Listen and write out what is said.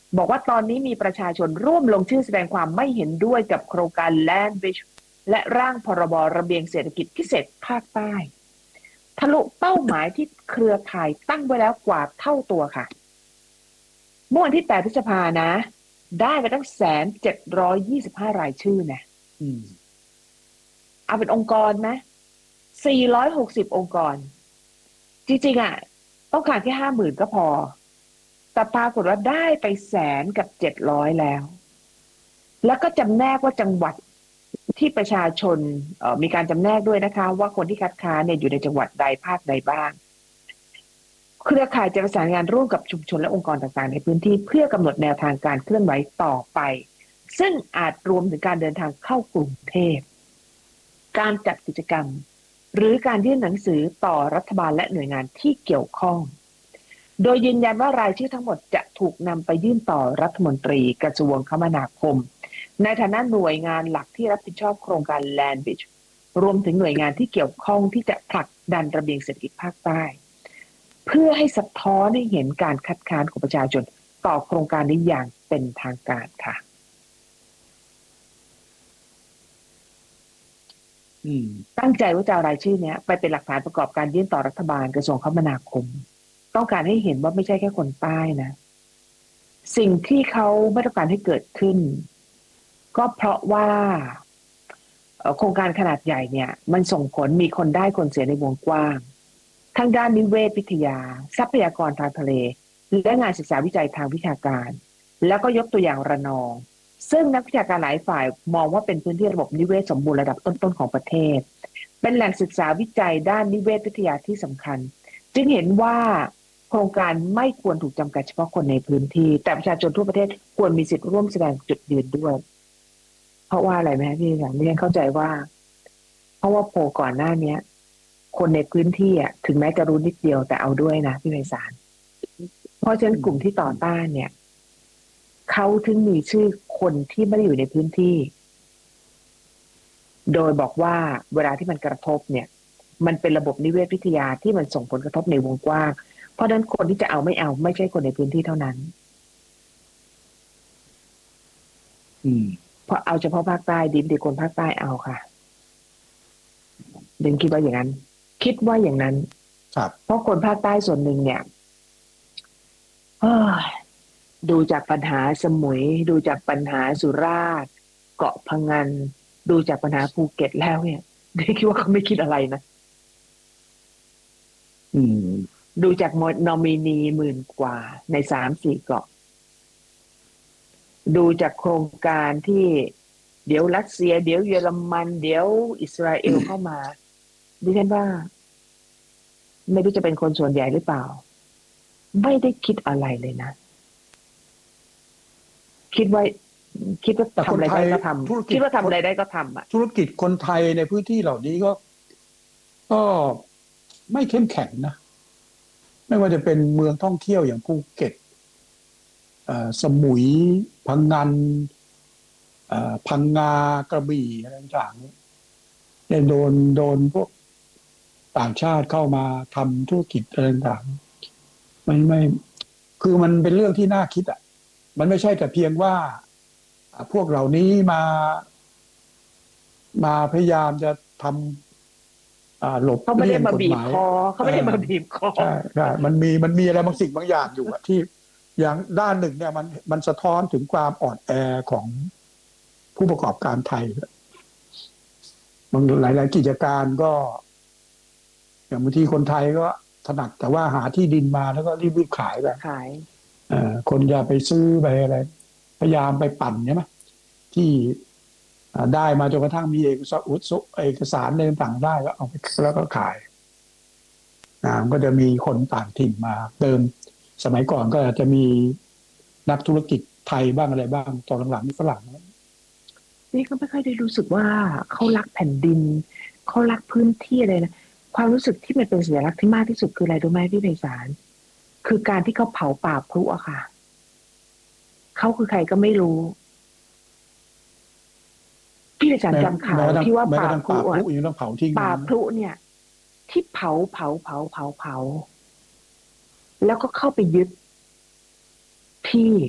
บอกว่าตอนนี้มีประชาชนร่วมลงชื่อแสดงความไม่เห็นด้วยกับโครงการ Land Bridge และร่างพรบระเบียงเศรษฐกิจพิเศษภาคใต้ทะลุเป้าหมายที่เครือข่ายตั้งไว้แล้วกว่าเท่าตัวค่ะเมื่อวันที่8 พฤษภานะได้ไปตั้ง1,725 รายชื่อนะเอาเป็นองค์กรนะ460 องค์กรจริงๆอ่ะต้องการแค่50,000ก็พอแต่ปรากฏว่าได้ไป100,000 กับ 700แล้วก็จำแนกว่าจังหวัดที่ประชาชนมีการจำแนกด้วยนะคะว่าคนที่คัดค้านเนี่ยอยู่ในจังหวัดใดภาคใดบ้างเครือข่ายจะประสานงานร่วมกับชุมชนและองค์กรต่างๆในพื้นที่เพื่อกำหนดแนวทางการเคลื่อนไหวต่อไปซึ่งอาจรวมถึงการเดินทางเข้ากรุงเทพการจัดกิจกรรมหรือการยื่นหนังสือต่อรัฐบาลและหน่วยงานที่เกี่ยวข้องโดยยืนยันว่ารายชื่อทั้งหมดจะถูกนำไปยื่นต่อรัฐมนตรีกระทรวงคมนาคมในฐานะหน่วยงานหลักที่รับผิดชอบโครงการ Land Bridge รวมถึงหน่วยงานที่เกี่ยวข้องที่จะผลักดันระเบียงเศรษฐกิจภาคใต้เพื่อให้สะท้อนให้เห็นการคัดค้านของประชาชนต่อโครงการนี้อย่างเป็นทางการค่ะตั้งใจว่าจะเอารายชื่อนี้ไปเป็นหลักฐานประกอบการยื่นต่อรัฐบาลกระทรวงคมนาคมต้องการให้เห็นว่าไม่ใช่แค่คนใต้นะสิ่งที่เขาไม่ต้องการให้เกิดขึ้นก็เพราะว่าโครงการขนาดใหญ่เนี่ยมันส่งผลมีคนได้คนเสียในวงกว้างทั้งด้านนิเวศวิทยาทรัพยากรทางทะเลและงานศึกษาวิจัยทางวิชาการแล้วก็ยกตัวอย่างระนองซึ่งนักวิชาการหลายฝ่ายมองว่าเป็นพื้นที่ระบบนิเวศสมบูรณ์ระดับต้นๆของประเทศเป็นแหล่งศึกษาวิจัยด้านนิเวศวิทยาที่สำคัญจึงเห็นว่าโครงการไม่ควรถูกจำกัดเฉพาะคนในพื้นที่แต่ประชาชนทั่วประเทศควรมีสิทธิ์ร่วมแสดงจุดยืนด้วยเพราะว่าอะไรไหมพี่อย่างที่ฉันเข้าใจว่าเพราะว่าโพลก่อนหน้านี้คนในพื้นที่อ่ะถึงแม้จะรู้นิดเดียวแต่เอาด้วยนะพี่ไพศาลเพราะฉะนั้นกลุ่มที่ต่อต้านเนี่ยเขาถึงมีชื่อคนที่ไม่ได้อยู่ในพื้นที่โดยบอกว่าเวลาที่มันกระทบเนี่ยมันเป็นระบบนิเวศวิทยาที่มันส่งผลกระทบในวงกว้างเพราะฉะนั้นคนที่จะเอาไม่ใช่คนในพื้นที่เท่านั้นเพราะเอาเฉพาะภาคใต้ดีคนภาคใต้เอาค่ะดึงคิดว่าอย่างนั้นคิดว่าอย่างนั้นครับเพราะคนภาคใต้ส่วนหนึ่งเนี่ยดูจากปัญหาสมุยดูจากปัญหาสุราษฎร์เกาะพะงันดูจากปัญหาภูเก็ตแล้วเนี่ยได้คิดว่าเขาไม่คิดอะไรนะดูจากนอมินี10,000 กว่าใน3-4 เกาะดูจากโครงการที่เดี๋ยวรัสเซียเดี๋ยวเยอรมันเดี๋ยวอิสราเอลเข้ามาดิฉันว่าไม่รู้จะเป็นคนส่วนใหญ่หรือเปล่าไม่ได้คิดอะไรเลยนะคิดว่าทำอะไรได้ก็ทำคิดว่าทำอะไรได้ก็ทำอ่ะธุรกิจคนไทยในพื้นที่เหล่านี้ก็ไม่เข้มแข็งนะไม่ว่าจะเป็นเมืองท่องเที่ยวอย่างภูเก็ตสมุยพังงานพังงากระบี่อะไรต่างๆเนี่ยโดนพวกต่างชาติเข้ามาทำธุรกิจอะไรต่างๆไม่คือมันเป็นเรื่องที่น่าคิดอ่ะมันไม่ใช่แต่เพียงว่าพวกเหล่านี้มาพยายามจะทำหลบเขาไม่ได้เลี่ยงมาบีบกฎหมายคอเขาไม่ได้มาบีบคอใช่มันมีอะไรบางสิ่งบางอย่างอยู่อะที่อย่างด้านหนึ่งเนี่ยมันสะท้อนถึงความอ่อนแอของผู้ประกอบการไทยบางหลายกิจการก็อย่างบางทีคนไทยก็ถนัดแต่ว่าหาที่ดินมาแล้วก็รีบขายไปคนจะไปซื้อไปอะไรพยายามไปปั่นใช่ไหมที่ได้มาจนกระทั่งมีเอกสารอะไรต่างๆได้ก็เอาไปแล้วก็ขายก็จะมีคนต่างถิ่นมาเติมสมัยก่อนก็อาจจะมีนักธุรกิจไทยบ้างอะไรบ้างตอนหลังๆนี่ฝรั่งนี่ก็ไม่ค่อยได้รู้สึกว่าเขารักแผ่นดินเขารักพื้นที่อะไรนะความรู้สึกที่มันเป็นสัญลักษณ์ที่มากที่สุดคืออะไรรู้ไหมพี่ไพศาลคือการที่เขาเผาป่าพลุอะค่ะเขาคือใครก็ไม่รู้พี่ไพศาลจำข่าวที่ว่าป่าพลุป่าพลุเนี่ยที่เผาแล้วก็เข้าไปยึดที่